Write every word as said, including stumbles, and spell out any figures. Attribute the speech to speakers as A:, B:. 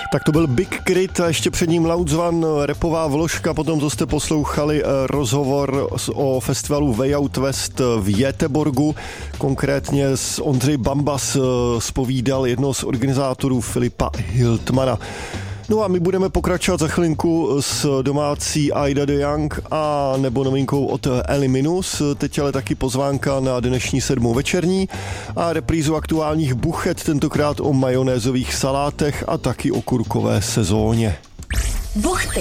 A: Tak to byl Big Crit a ještě před ním Loud One, rapová vložka, potom to jste poslouchali rozhovor o festivalu Way Out West v Göteborgu, konkrétně s Ondřej Bambas zpovídal jednoho z organizátorů Filipa Hiltmana. No a my budeme pokračovat za chvilinku s domácí Ida de Young a nebo novinkou od Ellie Minus. Teď ale taky pozvánka na dnešní sedmou večerní a reprízu aktuálních buchet, tentokrát o majonézových salátech a taky o kurkové sezóně.
B: Buchty.